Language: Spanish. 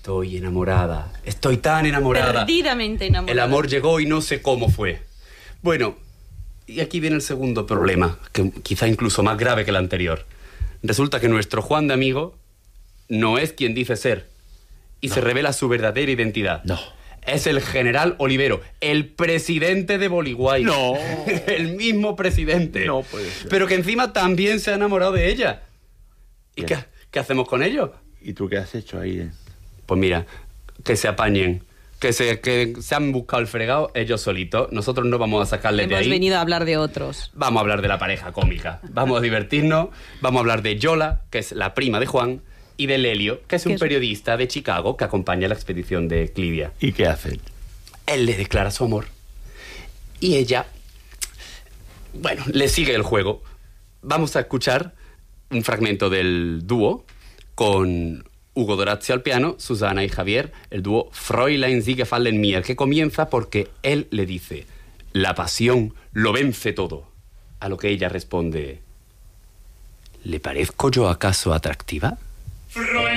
Estoy enamorada. Estoy tan enamorada. Perdidamente enamorada. El amor llegó y no sé cómo fue. Bueno, y aquí viene el segundo problema, que quizá incluso más grave que el anterior. Resulta que nuestro Juan de Amigo no es quien dice ser. Y se revela su verdadera identidad. No. Es el general Olivero, el presidente de Boliguay. No. El mismo presidente. No puede ser. Pero que encima también se ha enamorado de ella. ¿Y Bien. qué hacemos con ello? ¿Y tú qué has hecho ahí? Pues mira, que se apañen. Que se han buscado el fregado ellos solitos. Nosotros no vamos a sacarles de ahí. Hemos venido a hablar de otros. Vamos a hablar de la pareja cómica. Vamos a divertirnos. Vamos a hablar de Yola, que es la prima de Juan, y de Lelio, que es un periodista de Chicago que acompaña la expedición de Clivia. ¿Y qué hacen? Él le declara su amor. Y ella, bueno, le sigue el juego. Vamos a escuchar un fragmento del dúo con Hugo Dorazio al piano, Susana y Javier, el dúo Fräulein Sie gefallen mir, que comienza porque él le dice: la pasión lo vence todo. A lo que ella responde: ¿le parezco yo acaso atractiva?